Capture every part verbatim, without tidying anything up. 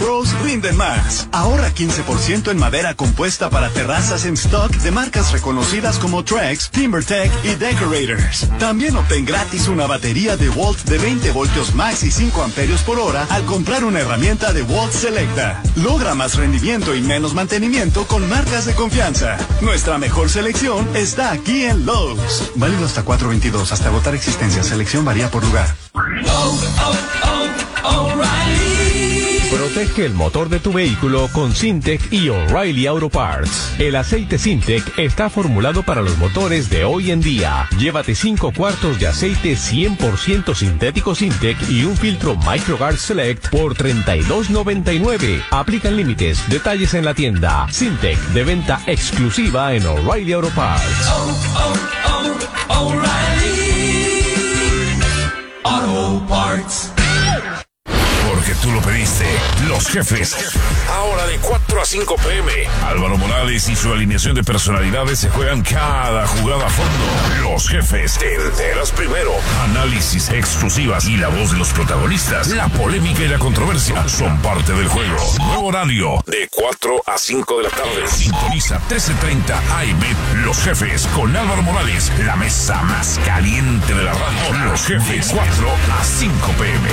pros rinden más. Ahorra quince por ciento en madera compuesta para terrazas en stock de marcas reconocidas como Trex, TimberTech y Decorators. También obtén gratis una batería de Volt de veinte voltios max y cinco amperios por hora al comprar una herramienta de Volt Selecta. Logra más rendimiento y menos mantenimiento con marcas de confianza. Nuestra mejor selección está aquí en Lowe's. Válido hasta cuatro veintidós, hasta agotar existencia. Selección varía por lugar. Oh, oh, oh, O'Reilly. Protege el motor de tu vehículo con Syntec y O'Reilly Auto Parts. El aceite Syntec está formulado para los motores de hoy en día. Llévate cinco cuartos de aceite cien por ciento sintético Syntec y un filtro MicroGuard Select por treinta y dos noventa y nueve. Aplican límites. Detalles en la tienda. Syntec, de venta exclusiva en O'Reilly Auto Parts. Oh, oh, oh, O'Reilly Auto Parts. Porque tú lo pediste. Los jefes. Ahora de cuatro a cinco pe eme. Álvaro Morales y su alineación de personalidades se juegan cada jugada a fondo. Los jefes. Te enteras primero. Análisis exclusivas y la voz de los protagonistas. La polémica y la controversia son parte del juego. Nuevo horario. De cuatro a cinco de la tarde. Sintoniza trece treinta A M. Los jefes con Álvaro Morales. La mesa más caliente de la radio. Los jefes. cuatro a cinco pe eme.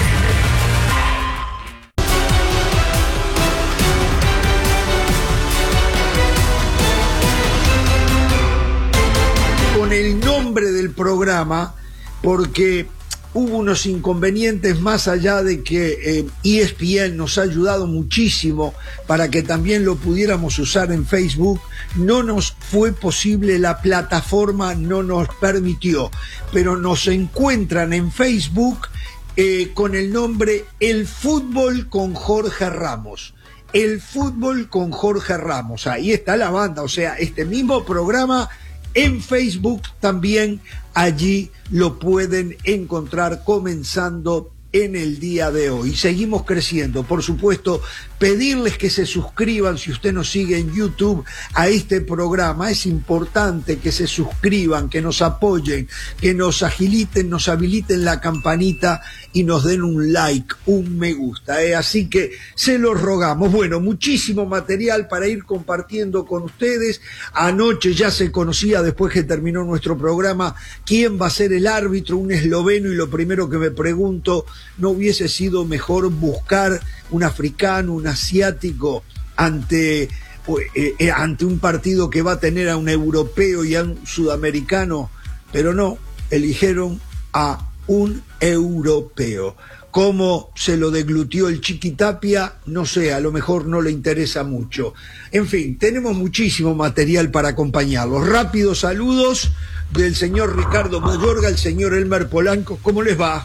Con el nombre del programa, porque hubo unos inconvenientes más allá de que eh, E S P N nos ha ayudado muchísimo para que también lo pudiéramos usar en Facebook. No nos fue posible, la plataforma no nos permitió, pero nos encuentran en Facebook eh, con el nombre El Fútbol con Jorge Ramos. El Fútbol con Jorge Ramos, ahí está la banda, o sea, este mismo programa en Facebook también, allí lo pueden encontrar comenzando en el día de hoy. Seguimos creciendo, por supuesto, pedirles que se suscriban, si usted nos sigue en YouTube, a este programa. Es importante que se suscriban, que nos apoyen, que nos agiliten, nos habiliten la campanita y nos den un like, un me gusta, ¿eh? Así que se los rogamos. Bueno, muchísimo material para ir compartiendo con ustedes. Anoche ya se conocía, después que terminó nuestro programa, quién va a ser el árbitro, un esloveno, y lo primero que me pregunto, ¿no hubiese sido mejor buscar un africano, un asiático ante, eh, eh, ante un partido que va a tener a un europeo y a un sudamericano? Pero no, eligieron a un europeo. ¿Cómo se lo deglutió el Chiquitapia? No sé, a lo mejor no le interesa mucho. En fin, tenemos muchísimo material para acompañarlos. Rápidos saludos del señor Ricardo Mayorga, el señor Elmer Polanco. ¿Cómo les va?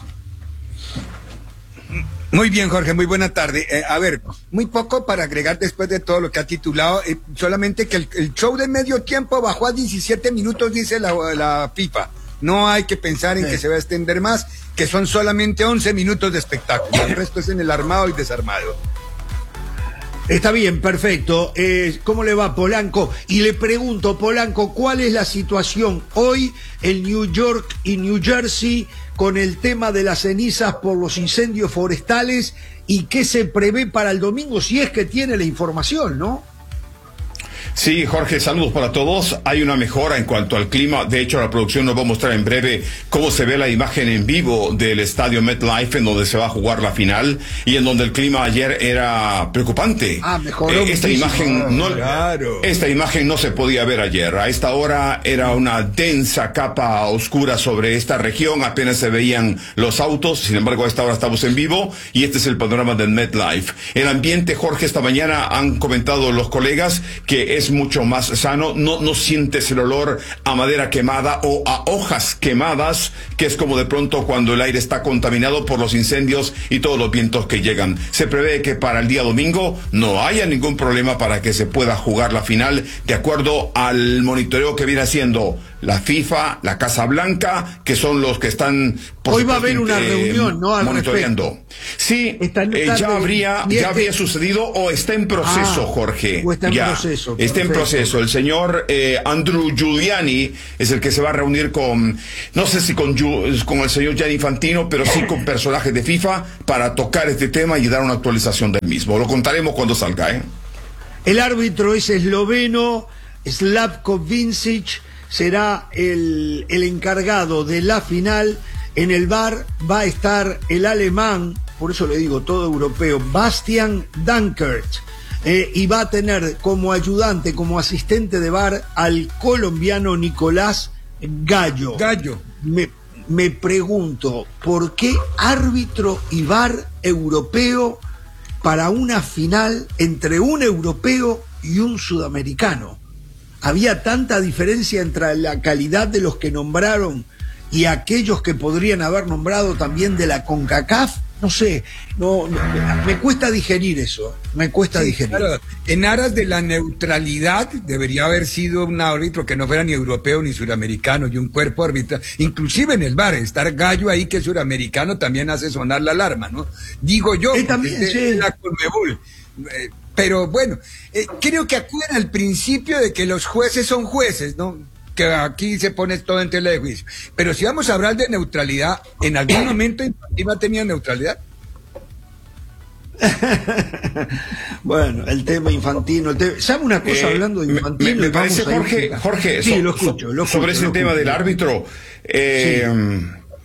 Muy bien, Jorge, muy buena tarde. Eh, a ver, muy poco para agregar después de todo lo que ha titulado, eh, solamente que el, el show de medio tiempo bajó a diecisiete minutos, dice la, la FIFA. No hay que pensar en sí. que se va a extender más, que son solamente once minutos de espectáculo. El resto es en el armado y desarmado. Está bien, perfecto. Eh, ¿Cómo le va, Polanco? Y le pregunto, Polanco, ¿cuál es la situación hoy en New York y New Jersey con el tema de las cenizas por los incendios forestales y qué se prevé para el domingo, si es que tiene la información, ¿no? Sí, Jorge, saludos para todos. Hay una mejora en cuanto al clima. De hecho, la producción nos va a mostrar en breve cómo se ve la imagen en vivo del estadio MetLife, en donde se va a jugar la final y en donde el clima ayer era preocupante. Ah, mejoró eh, esta imagen no, claro. Esta imagen no se podía ver ayer. A esta hora era una densa capa oscura sobre esta región. Apenas se veían los autos. Sin embargo, a esta hora estamos en vivo y este es el panorama del MetLife. El ambiente, Jorge, esta mañana han comentado los colegas que es mucho más sano, no, no sientes el olor a madera quemada o a hojas quemadas, que es como de pronto cuando el aire está contaminado por los incendios y todos los vientos que llegan. Se prevé que para el día domingo no haya ningún problema para que se pueda jugar la final, de acuerdo al monitoreo que viene haciendo la FIFA, la Casa Blanca, que son los que están por Hoy va a haber una eh, reunión, ¿no? Al monitoreando. Sí, Está en eh, tarde, ya habría, y ya este- habría sucedido o está en proceso, Ah, Jorge. o está en ya, proceso, está en perfecto. proceso. El señor eh, Andrew Giuliani es el que se va a reunir con, no sé si con, Ju- con el señor Gianni Infantino, pero sí con personajes de FIFA para tocar este tema y dar una actualización del mismo. Lo contaremos cuando salga, ¿eh? El árbitro es esloveno, Slavko Vincic, será el, el encargado de la final. En el V A R va a estar el alemán, por eso le digo todo europeo, Bastian Dankert, eh, y va a tener como ayudante, como asistente de V A R al colombiano Nicolás Gallo. Gallo. Me, me pregunto, ¿por qué árbitro y V A R europeo para una final entre un europeo y un sudamericano? Había tanta diferencia entre la calidad de los que nombraron y aquellos que podrían haber nombrado también de la CONCACAF. No sé, no, no, me cuesta digerir eso, me cuesta Sí, digerir. claro. En aras de la neutralidad debería haber sido un árbitro que no fuera ni europeo ni suramericano y un cuerpo arbitral, inclusive en el V A R, estar Gallo ahí que es suramericano también hace sonar la alarma, ¿no? Digo yo, Eh, también, porque es de sí. la Conmebol. Eh, pero bueno, eh, creo que acuden al principio de que los jueces son jueces, ¿no? Que aquí se pone todo en tela de juicio. Pero si vamos a hablar de neutralidad, ¿en algún momento Infantino ha tenido neutralidad? Bueno, el tema Infantino, el tema- ¿sabe una cosa Eh, hablando de me- Infantino? Me, me Y vamos parece, a ir Jorge, a- Jorge, sí, so- lo escucho, so- lo escucho, sobre ese lo tema escucho. del árbitro. eh,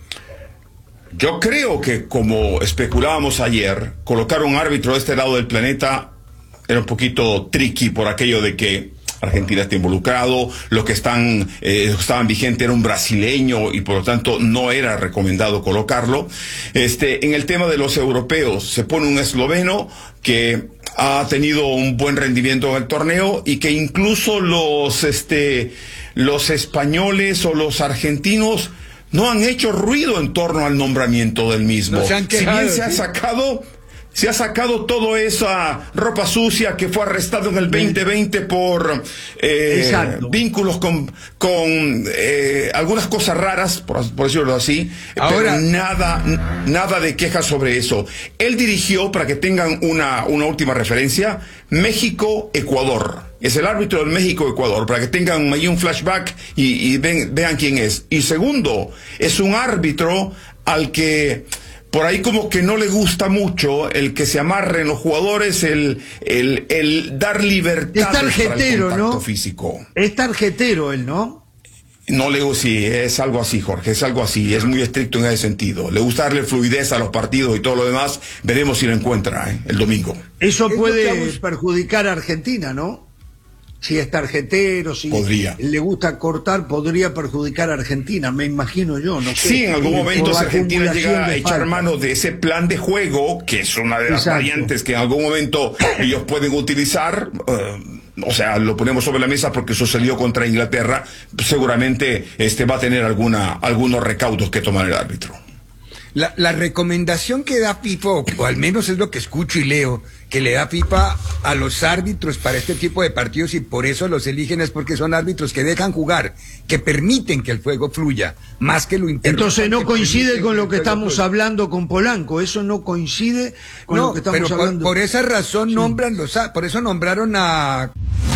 Yo creo que, como especulábamos ayer, colocar un árbitro de este lado del planeta era un poquito tricky por aquello de que Argentina está involucrado, los que están eh, estaban vigentes era un brasileño y por lo tanto no era recomendado colocarlo. Este, en el tema de los europeos se pone un esloveno que ha tenido un buen rendimiento en el torneo y que incluso los este los españoles o los argentinos no han hecho ruido en torno al nombramiento del mismo. No se han si quejado, bien se ha sí. sacado Se ha sacado toda esa ropa sucia que fue arrestado en el veinte veinte por eh, Exacto. vínculos con, con eh, algunas cosas raras, por, por decirlo así, Ahora- pero nada, n- nada de quejas sobre eso. Él dirigió, para que tengan una, una última referencia, México-Ecuador. Es el árbitro del México-Ecuador, para que tengan ahí un flashback y, y ven- vean quién es. Y segundo, es un árbitro al que por ahí como que no le gusta mucho el que se amarren los jugadores, el, el, el dar libertad Es para el tarjetero, contacto ¿no? físico. Es tarjetero él, ¿no? No le gusta, sí, es algo así, Jorge, es algo así, es muy estricto en ese sentido. Le gusta darle fluidez a los partidos y todo lo demás. Veremos si lo encuentra, ¿eh? El domingo. Eso Es lo puede que vamos- perjudicar a Argentina, ¿no? Si es tarjetero, si Podría. le gusta cortar, podría perjudicar a Argentina, me imagino yo, no sé. Sí, en algún Por momento la si Argentina acumulación llega a de echar faltas. mano de ese plan de juego, que es una de las Exacto. variantes que en algún momento ellos pueden utilizar, eh, o sea, lo ponemos sobre la mesa porque sucedió contra Inglaterra, seguramente este va a tener alguna algunos recaudos que tomar el árbitro. La, la recomendación que da FIFA, o, o al menos es lo que escucho y leo, que le da FIFA a los árbitros para este tipo de partidos y por eso los eligen es porque son árbitros que dejan jugar, que permiten que el juego fluya, más que lo interrumpan. Entonces no que coincide permiten con el lo que juego estamos fluya. hablando con Polanco, eso no coincide con No, lo que estamos pero por, hablando. por esa razón nombran los, á- por eso nombraron a